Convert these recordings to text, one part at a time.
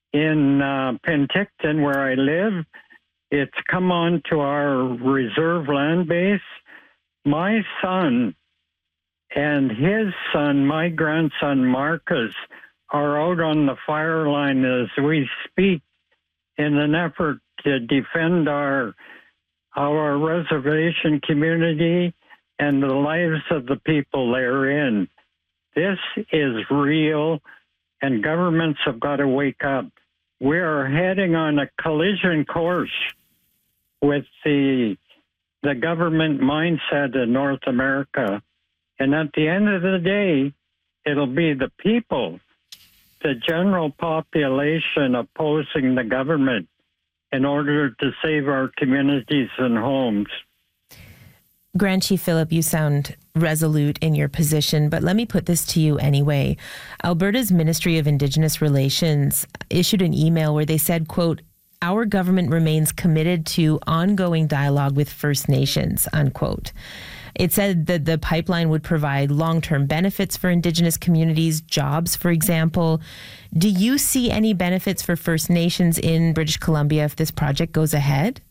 in Penticton, where I live. It's come on to our reserve land base. My son and his son, my grandson Marcus, are out on the fire line as we speak in an effort to defend our reservation community and the lives of the people therein. This is real, and governments have got to wake up. We are heading on a collision course with the government mindset in North America. And at the end of the day, it'll be the people, the general population opposing the government in order to save our communities and homes. Grand Chief Philip, you sound resolute in your position, but let me put this to you anyway. Alberta's Ministry of Indigenous Relations issued an email where they said, quote, "Our government remains committed to ongoing dialogue with First Nations," unquote. It said that the pipeline would provide long-term benefits for Indigenous communities, jobs, for example. Do you see any benefits for First Nations in British Columbia if this project goes ahead?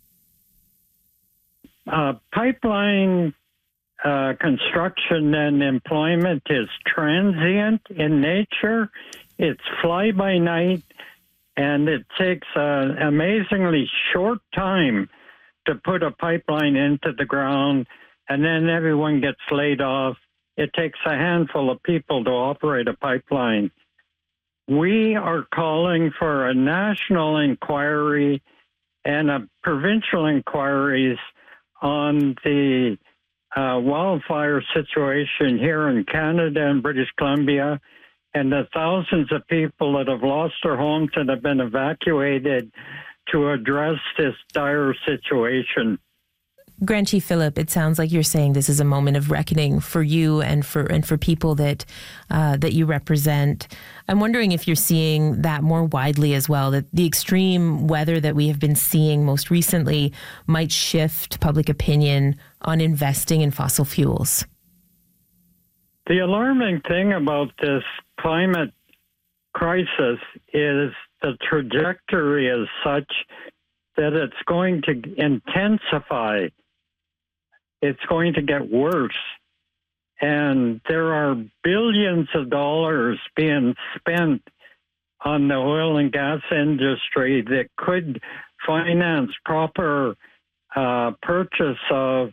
Pipeline construction and employment is transient in nature. It's fly-by-night, and it takes an amazingly short time to put a pipeline into the ground, and then everyone gets laid off. It takes a handful of people to operate a pipeline. We are calling for a national inquiry and a provincial inquiries on the wildfire situation here in Canada and British Columbia, and the thousands of people that have lost their homes and have been evacuated to address this dire situation. Grand Chief Philip, it sounds like you're saying this is a moment of reckoning for you and for people that you represent. I'm wondering if you're seeing that more widely as well, that the extreme weather that we have been seeing most recently might shift public opinion on investing in fossil fuels. The alarming thing about this climate crisis is the trajectory is such that it's going to intensify. It's going to get worse. And there are billions of dollars being spent on the oil and gas industry that could finance proper purchase of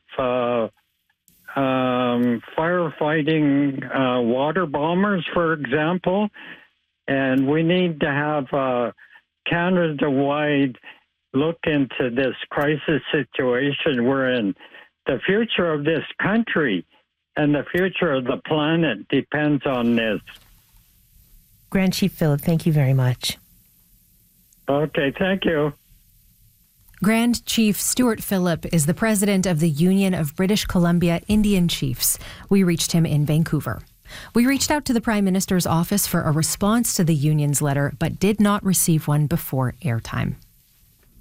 firefighting water bombers, for example. And we need to have a Canada-wide look into this crisis situation we're in. The future of this country and the future of the planet depends on this. Grand Chief Philip, thank you very much. Okay, thank you. Grand Chief Stuart Philip is the president of the Union of British Columbia Indian Chiefs. We reached him in Vancouver. We reached out to the Prime Minister's office for a response to the union's letter, but did not receive one before airtime.